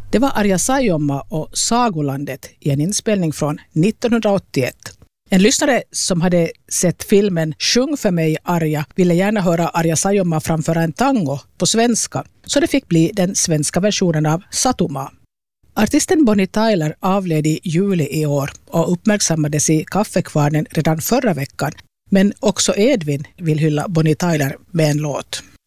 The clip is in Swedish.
Det var Arja Saijonmaa och Sagolandet i en inspelning från 1981. En lyssnare som hade sett filmen Sjung för mig Arja ville gärna höra Arja Saijonmaa framföra en tango på svenska, så det fick bli den svenska versionen av Satumaa. Artisten Bonnie Tyler avled i juli i år och uppmärksammades i Kaffekvarnen redan förra veckan, men också Edvin vill hylla Bonnie Tyler med en låt.